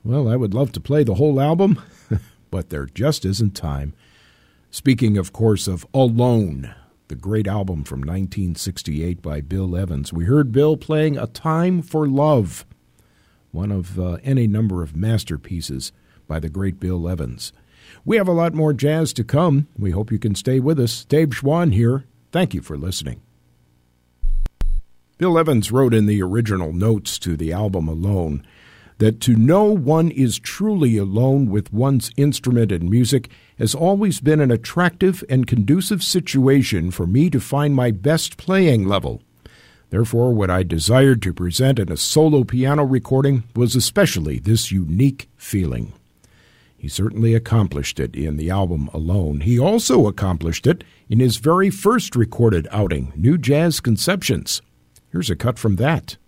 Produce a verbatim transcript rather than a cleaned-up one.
Well, I would love to play the whole album, but there just isn't time. Speaking, of course, of Alone, the great album from nineteen sixty-eight by Bill Evans, we heard Bill playing A Time for Love, one of uh, any number of masterpieces by the great Bill Evans. We have a lot more jazz to come. We hope you can stay with us. Dave Schwann here. Thank you for listening. Bill Evans wrote in the original notes to the album Alone that to know one is truly alone with one's instrument and music has always been an attractive and conducive situation for me to find my best playing level. Therefore, what I desired to present in a solo piano recording was especially this unique feeling. He certainly accomplished it in the album Alone. He also accomplished it in his very first recorded outing, New Jazz Conceptions. Here's a cut from that.